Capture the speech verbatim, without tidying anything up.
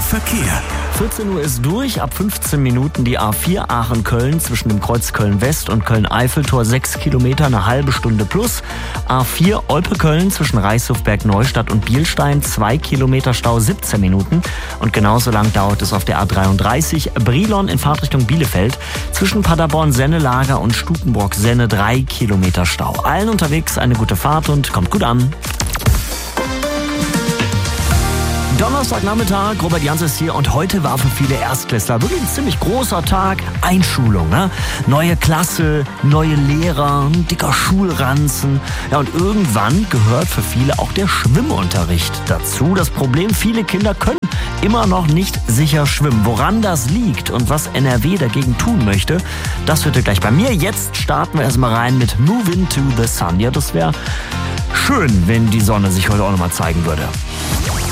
Verkehr. vierzehn Uhr ist durch, ab fünfzehn Minuten die A vier Aachen-Köln zwischen dem Kreuz Köln-West und Köln-Eiffeltor sechs Kilometer, eine halbe Stunde plus. A vier Olpe-Köln zwischen Reichshofberg-Neustadt und Bielstein, zwei Kilometer Stau, siebzehn Minuten. Und genauso lang dauert es auf der A dreiunddreißig Brilon in Fahrtrichtung Bielefeld zwischen Paderborn-Sennelager und Stukenbrock-Senne, drei Kilometer Stau. Allen unterwegs eine gute Fahrt und kommt gut an. Donnerstagnachmittag, Robert Jans ist hier und heute war für viele Erstklässler wirklich ein ziemlich großer Tag. Einschulung, ne? Neue Klasse, neue Lehrer, ein dicker Schulranzen. Ja, und irgendwann gehört für viele auch der Schwimmunterricht dazu. Das Problem, viele Kinder können immer noch nicht sicher schwimmen. Woran das liegt und was N R W dagegen tun möchte, das hört ihr gleich bei mir. Jetzt starten wir erstmal rein mit Move Into the Sun. Ja, das wäre schön, wenn die Sonne sich heute auch nochmal zeigen würde.